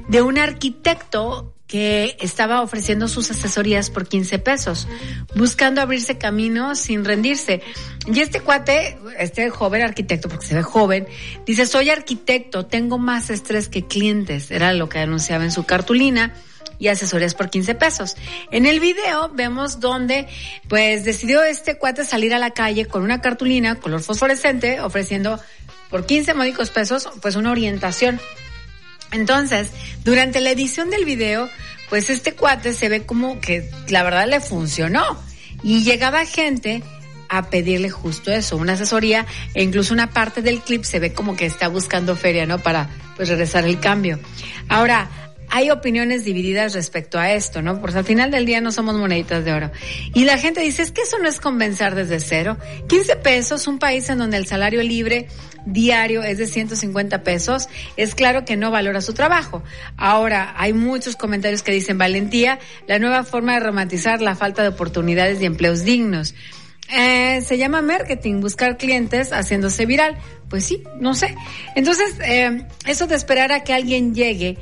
de un arquitecto que estaba ofreciendo sus asesorías por 15 pesos, buscando abrirse camino sin rendirse. Y este cuate, este joven arquitecto, porque se ve joven, dice: soy arquitecto, tengo más estrés que clientes. Era lo que anunciaba en su cartulina. Y asesorías por 15 pesos. En el video vemos donde, pues, decidió este cuate salir a la calle con una cartulina color fosforescente, ofreciendo por 15 módicos pesos, pues, una orientación. Entonces, durante la edición del video, pues, este cuate se ve como que la verdad le funcionó. Y llegaba gente a pedirle justo eso, una asesoría, e incluso una parte del clip se ve como que está buscando feria, ¿no? Para, pues, regresar el cambio. Ahora, hay opiniones divididas respecto a esto, ¿no? Porque al final del día no somos moneditas de oro. Y la gente dice: es que eso no es comenzar desde cero. 15 pesos, un país en donde el salario libre diario es de 150 pesos, es claro que no valora su trabajo. Ahora, hay muchos comentarios que dicen: valentía, la nueva forma de romantizar la falta de oportunidades y empleos dignos. Se llama marketing, buscar clientes haciéndose viral. Pues sí, no sé. Entonces, eso de esperar a que alguien llegue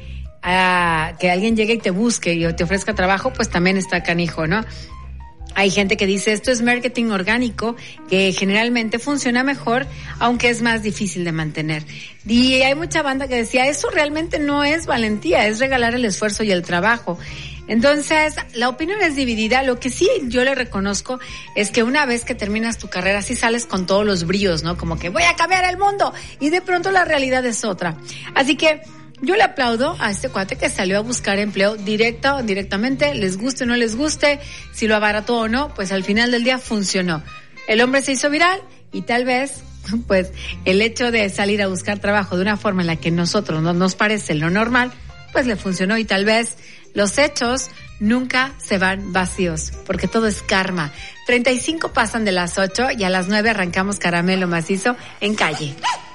y te busque y te ofrezca trabajo, pues también está canijo, ¿no? Hay gente que dice: esto es marketing orgánico, que generalmente funciona mejor, aunque es más difícil de mantener. Y hay mucha banda que decía: eso realmente no es valentía, es regalar el esfuerzo y el trabajo. Entonces, la opinión es dividida. Lo que sí yo le reconozco es que una vez que terminas tu carrera, sí sales con todos los bríos, ¿no? Como que voy a cambiar el mundo, y de pronto la realidad es otra. Así que yo le aplaudo a este cuate que salió a buscar empleo directamente, les guste o no les guste, si lo abarató o no, pues al final del día funcionó. El hombre se hizo viral y tal vez, pues, el hecho de salir a buscar trabajo de una forma en la que nosotros no nos parece lo normal, pues le funcionó, y tal vez los hechos nunca se van vacíos, porque todo es karma. 35 pasan de las 8 y a las 9 arrancamos Caramelo Macizo en Calle.